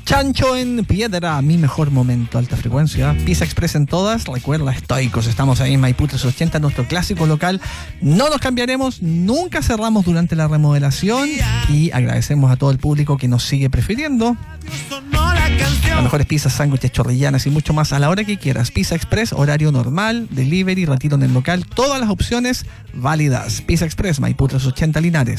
Chancho en Piedra, mi mejor momento, alta frecuencia. Pizza Express en todas, recuerda, estoicos. Estamos ahí en Maipú 380, nuestro clásico local. No nos cambiaremos, nunca cerramos durante la remodelación y agradecemos a todo el público que nos sigue prefiriendo. Las mejores pizzas, sándwiches, chorrillanas y mucho más a la hora que quieras. Pizza Express, horario normal, delivery, retiro en el local, todas las opciones válidas. Pizza Express, Maipú 380 Linares.